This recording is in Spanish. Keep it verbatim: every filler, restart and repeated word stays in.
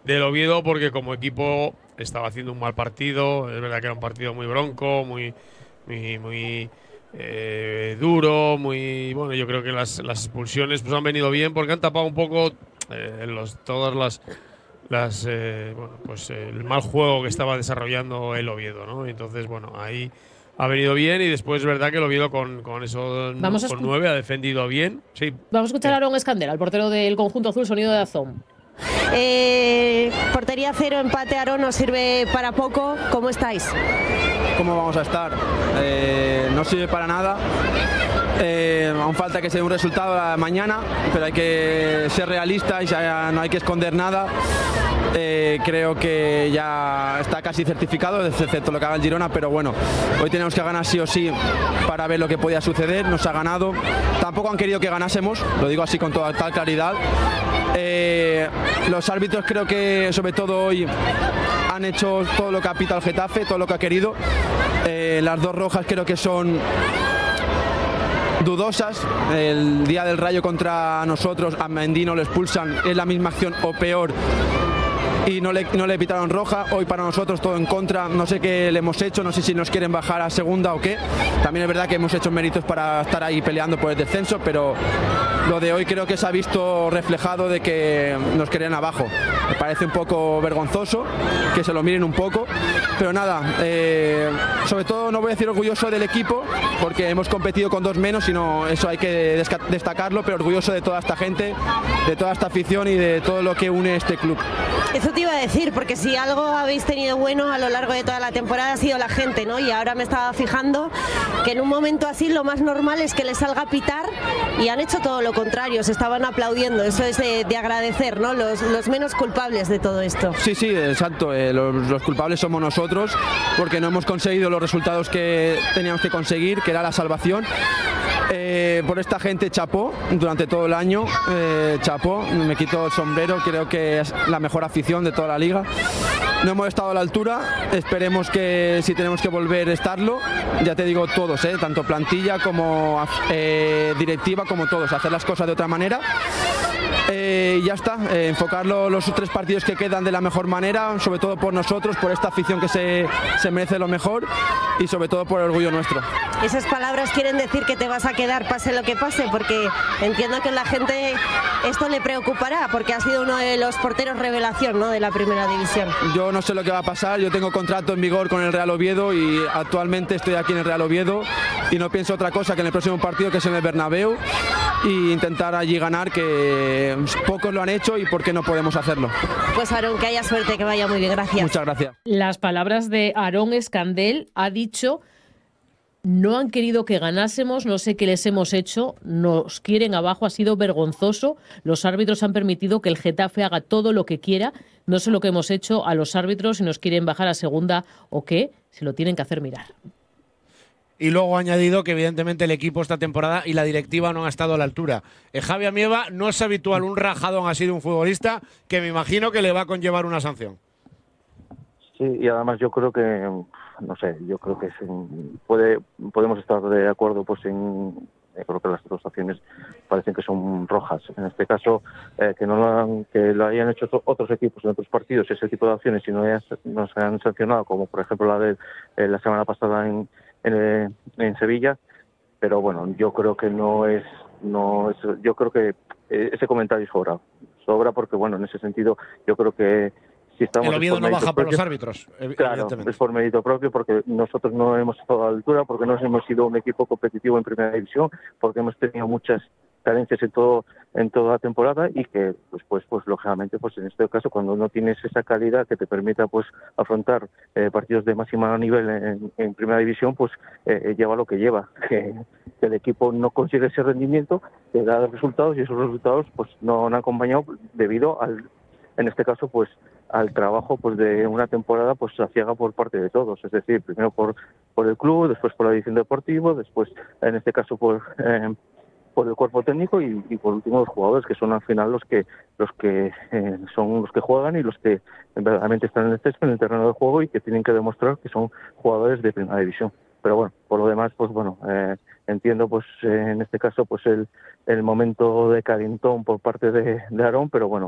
del Oviedo, porque como equipo estaba haciendo un mal partido. Es verdad que era un partido muy bronco, muy, muy, muy eh, duro, muy bueno. Yo creo que las, las expulsiones pues han venido bien porque han tapado un poco eh, los, todas las las eh, bueno, pues eh, el mal juego que estaba desarrollando el Oviedo, ¿no? Entonces, bueno, ahí ha venido bien y después es verdad que el Oviedo con, con eso Vamos a, con escu nueve ha defendido bien. Sí. vamos a escuchar a Bien. Aarón Escandel, al portero del conjunto azul, sonido de Azón. Eh, portería cero, empate, Aarón, nos sirve para poco. ¿Cómo estáis? ¿Cómo vamos a estar? Eh, no sirve para nada. Eh, aún falta que se dé un resultado mañana, pero hay que ser realistas y no hay que esconder nada. Eh, creo que ya está casi certificado, excepto lo que haga el Girona, pero bueno, hoy tenemos que ganar sí o sí para ver lo que podía suceder. Nos ha ganado, tampoco han querido que ganásemos, lo digo así con toda tal claridad. Eh, los árbitros creo que sobre todo hoy han hecho todo lo que ha pitado el Getafe, todo lo que ha querido. Eh, las dos rojas creo que son dudosas. El día del Rayo contra nosotros a Mendino lo expulsan, es la misma acción o peor y no le, no le pitaron roja. Hoy para nosotros todo en contra, no sé qué le hemos hecho, no sé si nos quieren bajar a segunda o qué. También es verdad que hemos hecho méritos para estar ahí peleando por el descenso, pero lo de hoy creo que se ha visto reflejado de que nos querían abajo. Me parece un poco vergonzoso, que se lo miren un poco, pero nada, eh, sobre todo no voy a decir orgulloso del equipo, porque hemos competido con dos menos, sino eso hay que destacarlo, pero orgulloso de toda esta gente, de toda esta afición y de todo lo que une este club. Eso te iba a decir, porque si algo habéis tenido bueno a lo largo de toda la temporada ha sido la gente, ¿no? Y ahora me estaba fijando que en un momento así lo más normal es que les salga a pitar y han hecho todo lo contrario, se estaban aplaudiendo. Eso es de, de agradecer, ¿no? Los, los menos culpables de todo esto. Sí, sí, exacto. Eh, los, los culpables somos nosotros, porque no hemos conseguido los resultados que teníamos que conseguir, que era la salvación. Eh, por esta gente chapó durante todo el año, eh, chapó, me quito el sombrero, creo que es la mejor afición de toda la liga. No hemos estado a la altura, esperemos que si tenemos que volver a estarlo, ya te digo todos, eh, tanto plantilla como eh, directiva, como todos, hacer las cosas de otra manera. Eh, ya está, eh, enfocarlo los tres partidos que quedan de la mejor manera, sobre todo por nosotros, por esta afición que se, se merece lo mejor y sobre todo por el orgullo nuestro. Esas palabras quieren decir que te vas a quedar pase lo que pase, porque entiendo que la gente esto le preocupará, porque ha sido uno de los porteros revelación, ¿no?, de la primera división. Yo no sé lo que va a pasar, yo tengo contrato en vigor con el Real Oviedo y actualmente estoy aquí en el Real Oviedo y no pienso otra cosa que en el próximo partido, que es en el Bernabéu, y intentar allí ganar, que pocos lo han hecho y por qué no podemos hacerlo. Pues Aarón, que haya suerte, que vaya muy bien, gracias. Muchas gracias. Las palabras de Aarón Escandel, ha dicho: no han querido que ganásemos, no sé qué les hemos hecho, nos quieren abajo, ha sido vergonzoso. Los árbitros han permitido que el Getafe haga todo lo que quiera, no sé lo que hemos hecho a los árbitros, si nos quieren bajar a segunda o qué, se lo tienen que hacer mirar. Y luego ha añadido que evidentemente el equipo esta temporada y la directiva no han estado a la altura. Eh, Javi Amieva, no es habitual un rajadón así de un futbolista, que me imagino que le va a conllevar una sanción. Sí, y además yo creo que, no sé, yo creo que se puede, podemos estar de acuerdo pues en, creo que las dos acciones parecen que son rojas. En este caso, eh, que no lo, han, que lo hayan hecho otros equipos en otros partidos, ese tipo de acciones, y no, haya, no se han sancionado, como por ejemplo la de eh, la semana pasada en, en, en Sevilla. Pero bueno, yo creo que no es, no es, yo creo que ese comentario sobra, sobra porque bueno, en ese sentido yo creo que si estamos el Oviedo no baja por los árbitros, claro, es por mérito propio, porque nosotros no hemos estado a la altura, porque no hemos sido un equipo competitivo en primera división, porque hemos tenido muchas carencias en todo en toda la temporada y que pues pues pues lógicamente pues en este caso cuando no tienes esa calidad que te permita pues afrontar eh, partidos de máximo nivel en, en primera división, pues eh, lleva lo que lleva, que, que el equipo no consigue ese rendimiento, que da resultados y esos resultados pues no han acompañado debido al, en este caso pues al trabajo pues de una temporada pues saciaga por parte de todos, es decir, primero por por el club, después por la división deportiva, después en este caso por eh, por el cuerpo técnico y, y por último los jugadores, que son al final los que los que eh, son los que juegan y los que verdaderamente están en el césped, en el terreno de juego, y que tienen que demostrar que son jugadores de primera división. Pero bueno, por lo demás, pues bueno, eh, entiendo pues eh, en este caso pues el el momento de calentón por parte de, de Aarón, pero bueno,